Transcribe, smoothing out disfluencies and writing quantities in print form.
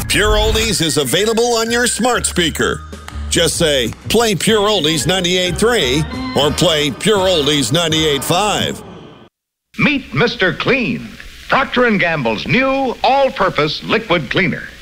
Pure Oldies is available on your smart speaker. Just say, play Pure Oldies 98.3 or play Pure Oldies 98.5. Meet Mr. Clean, Procter & Gamble's new all-purpose liquid cleaner.